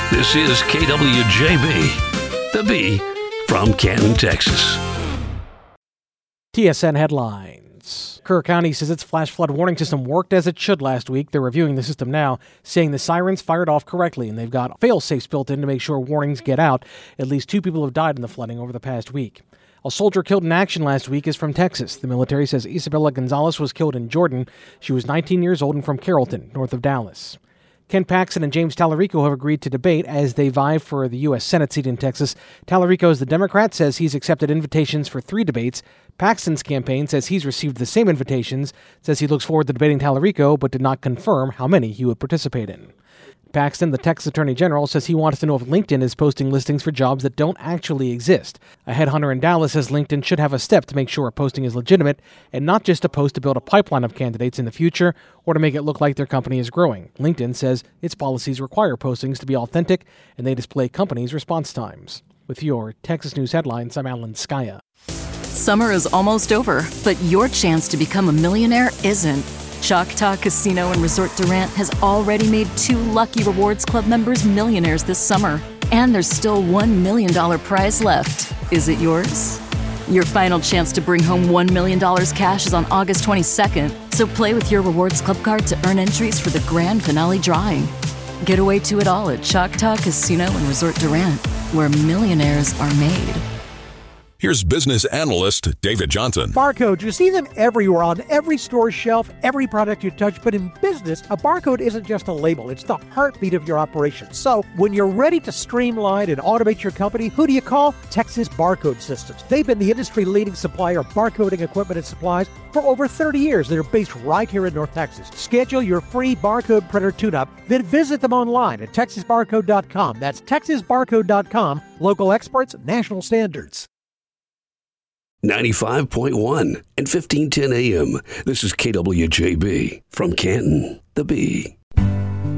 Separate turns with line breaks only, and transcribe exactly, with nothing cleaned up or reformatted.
This is K W J B, the B from Canton, Texas.
T S N headlines. Kerr County says its flash flood warning system worked as it should last week. They're reviewing the system now, saying the sirens fired off correctly, and they've got fail-safes built in to make sure warnings get out. At least two people have died in the flooding over the past week. A soldier killed in action last week is from Texas. The military says Isabella Gonzalez was killed in Jordan. She was nineteen years old and from Carrollton, north of Dallas. Ken Paxton and James Tallarico have agreed to debate as they vie for the U S Senate seat in Texas. Tallarico, as the Democrat, says he's accepted invitations for three debates. Paxton's campaign says he's received the same invitations, says he looks forward to debating Tallarico, but did not confirm how many he would participate in. Paxton, the Texas Attorney General, says he wants to know if LinkedIn is posting listings for jobs that don't actually exist. A headhunter in Dallas says LinkedIn should have a step to make sure a posting is legitimate and not just a post to build a pipeline of candidates in the future or to make it look like their company is growing. LinkedIn says its policies require postings to be authentic and they display companies' response times. With your Texas News headlines, I'm Alan Skaya.
Summer is almost over, but your chance to become a millionaire isn't. Choctaw Casino and Resort Durant has already made two lucky Rewards Club members millionaires this summer. And there's still one million dollars prize left. Is it yours? Your final chance to bring home one million dollars cash is on August twenty-second. So play with your Rewards Club card to earn entries for the grand finale drawing. Get away to it all at Choctaw Casino and Resort Durant, where millionaires are made.
Here's business analyst David Johnson.
Barcodes, you see them everywhere on every store shelf, every product you touch. But in business, a barcode isn't just a label. It's the heartbeat of your operation. So when you're ready to streamline and automate your company, who do you call? Texas Barcode Systems. They've been the industry-leading supplier of barcoding equipment and supplies for over thirty years. They're based right here in North Texas. Schedule your free barcode printer tune-up, then visit them online at texas barcode dot com. That's texas barcode dot com. Local experts, national standards.
ninety-five point one and fifteen ten A M. This is K W J B from Canton, the B.